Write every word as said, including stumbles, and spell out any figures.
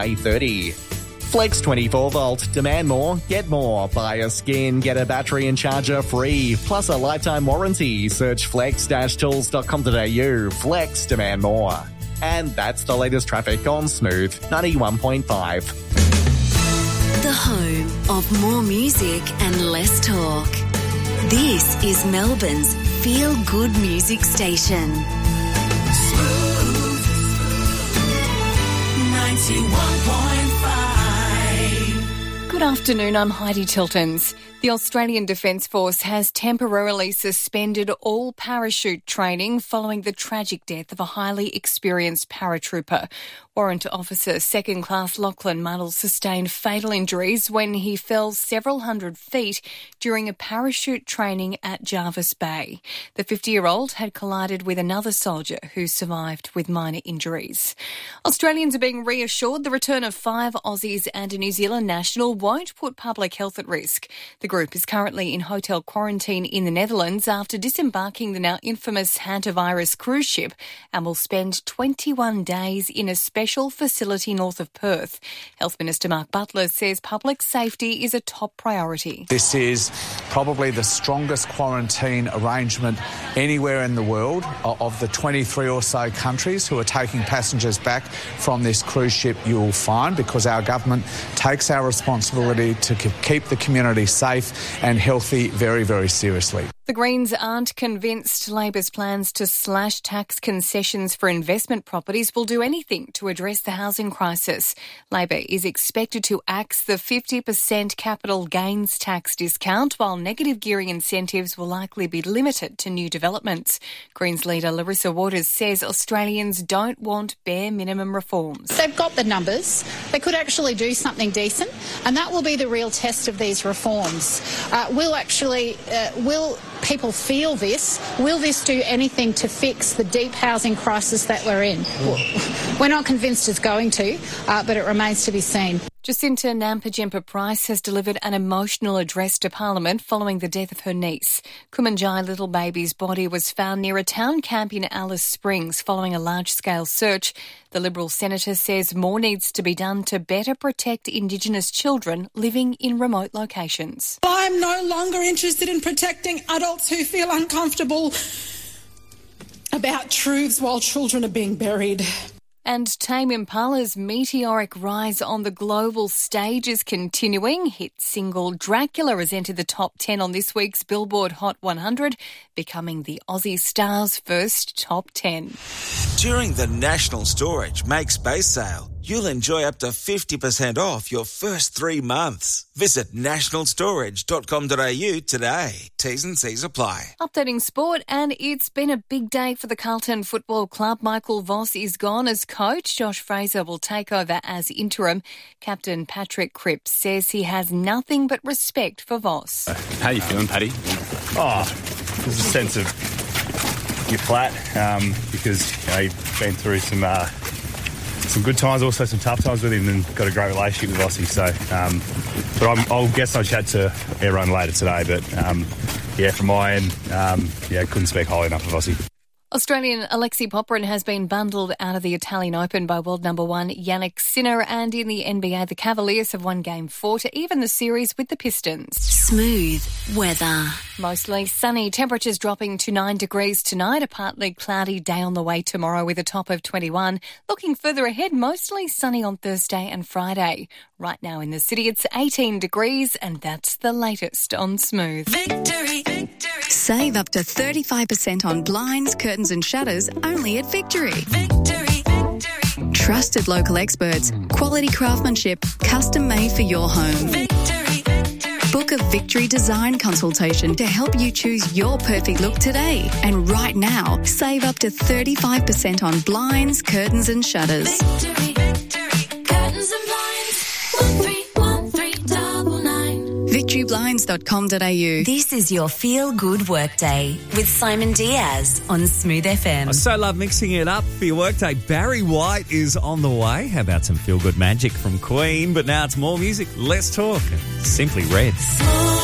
eight thirty. Flex twenty-four volt. Demand more, get more. Buy a skin, get a battery and charger free. Plus a lifetime warranty. Search flex dash tools dot com dot a u. Flex, demand more. And that's the latest traffic on Smooth ninety-one point five. The home of more music and less talk. This is Melbourne's Feel Good Music Station. Smooth ninety-one point five. Good afternoon, I'm Heidi Tiltons. The Australian Defence Force has temporarily suspended all parachute training following the tragic death of a highly experienced paratrooper. Warrant Officer Second Class Lachlan Muddle sustained fatal injuries when he fell several hundred feet during a parachute training at Jervis Bay. The fifty-year-old had collided with another soldier who survived with minor injuries. Australians are being reassured the return of five Aussies and a New Zealand national won't put public health at risk. The group is currently in hotel quarantine in the Netherlands after disembarking the now infamous hantavirus cruise ship and will spend twenty-one days in a special facility north of Perth. Health Minister Mark Butler says public safety is a top priority. This is probably the strongest quarantine arrangement anywhere in the world of the twenty-three or so countries who are taking passengers back from this cruise ship. You will find, because our government takes our responsibility to keep the community safe and healthy very, very seriously. The Greens aren't convinced Labor's plans to slash tax concessions for investment properties will do anything to address the housing crisis. Labor is expected to axe the fifty percent capital gains tax discount, while negative gearing incentives will likely be limited to new developments. Greens leader Larissa Waters says Australians don't want bare minimum reforms. They've got the numbers. They could actually do something decent, and that will be the real test of these reforms. Uh, will actually, uh, will people feel this? Will this do anything to fix the deep housing crisis that we're in? We're not convinced it's going to, uh, but it remains to be seen. Jacinta Nampijinpa Price has delivered an emotional address to Parliament following the death of her niece. Kumanjai Little Baby's body was found near a town camp in Alice Springs following a large-scale search. The Liberal senator says more needs to be done to better protect Indigenous children living in remote locations. I'm no longer interested in protecting adults who feel uncomfortable about truths while children are being buried. And Tame Impala's meteoric rise on the global stage is continuing. Hit single Dracula has entered the top ten on this week's Billboard Hot one hundred, becoming the Aussie star's first top ten. During the National Storage Make Space sale, you'll enjoy up to fifty percent off your first three months. Visit national storage dot com dot a u today. T's and C's apply. Updating sport, and it's been a big day for the Carlton Football Club. Michael Voss is gone as coach. Josh Fraser will take over as interim. Captain Patrick Cripps says he has nothing but respect for Voss. Uh, how are you feeling, Paddy? Oh, there's a sense of you're flat um, because you know, you've been through some... Uh, Some good times, also some tough times with him, and got a great relationship with Ossie. So, um, but I'm, I'll guess I'll chat to everyone later today. But um, yeah, from my end, um, yeah, couldn't speak highly enough of Ossie. Australian Alexei Popyrin has been bundled out of the Italian Open by world number one Yannick Sinner, and in the N B A, the Cavaliers have won game four to even the series with the Pistons. Smooth weather. Mostly sunny, temperatures dropping to nine degrees tonight, a partly cloudy day on the way tomorrow with a top of twenty-one. Looking further ahead, mostly sunny on Thursday and Friday. Right now in the city, it's eighteen degrees, and that's the latest on Smooth. Victory, victory. Save up to thirty-five percent on blinds, curtains and shutters only at Victory. Victory, victory. Trusted local experts, quality craftsmanship, custom made for your home. Victory, victory. Book a Victory design consultation to help you choose your perfect look today. And right now, save up to thirty-five percent on blinds, curtains and shutters. Victory, victory. Curtains and blinds. One three one three double nine. victory blinds dot com dot a u. This is your Feel Good Workday with Simon Diaz on Smooth F M. I so love mixing it up for your workday. Barry White is on the way. How about some feel good magic from Queen? But now it's more music, less talk. Simply Red.